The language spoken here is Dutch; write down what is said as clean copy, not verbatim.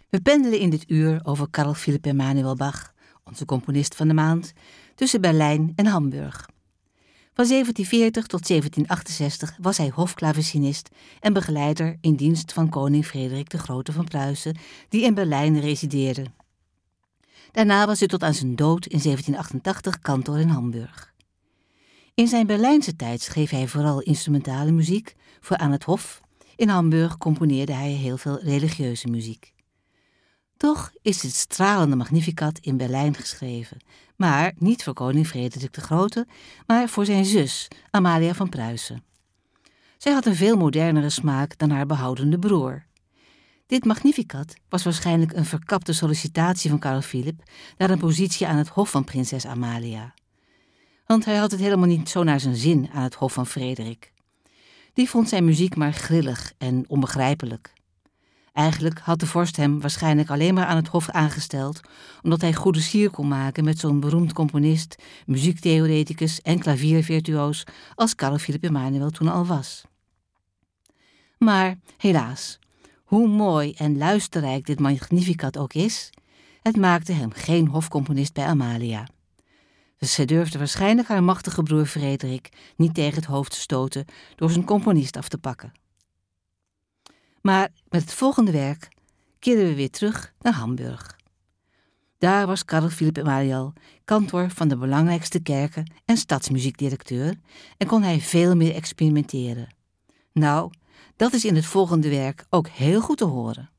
We pendelen in dit uur over Carl Philipp Emanuel Bach, onze componist van de maand, tussen Berlijn en Hamburg. Van 1740 tot 1768 was hij hofklavecinist en begeleider in dienst van koning Frederik de Grote van Pruisen, die in Berlijn resideerde. Daarna was hij tot aan zijn dood in 1788 kantor in Hamburg. In zijn Berlijnse tijd schreef hij vooral instrumentale muziek voor aan het hof. In Hamburg componeerde hij heel veel religieuze muziek. Toch is het stralende Magnificat in Berlijn geschreven, maar niet voor koning Frederik de Grote, maar voor zijn zus, Amalia van Pruisen. Zij had een veel modernere smaak dan haar behoudende broer. Dit Magnificat was waarschijnlijk een verkapte sollicitatie van Carl Philipp naar een positie aan het hof van prinses Amalia. Want hij had het helemaal niet zo naar zijn zin aan het hof van Frederik. Die vond zijn muziek maar grillig en onbegrijpelijk. Eigenlijk had de vorst hem waarschijnlijk alleen maar aan het hof aangesteld, omdat hij goede sier kon maken met zo'n beroemd componist, muziektheoreticus en klaviervirtuoos als Carl Philipp Emanuel toen al was. Maar helaas, hoe mooi en luisterrijk dit Magnificat ook is, het maakte hem geen hofcomponist bij Amalia. Dus zij durfde waarschijnlijk haar machtige broer Frederik niet tegen het hoofd te stoten door zijn componist af te pakken. Maar met het volgende werk keerden we weer terug naar Hamburg. Daar was Carl Philipp Emanuel kantor van de belangrijkste kerken en stadsmuziekdirecteur en kon hij veel meer experimenteren. Nou, dat is in het volgende werk ook heel goed te horen.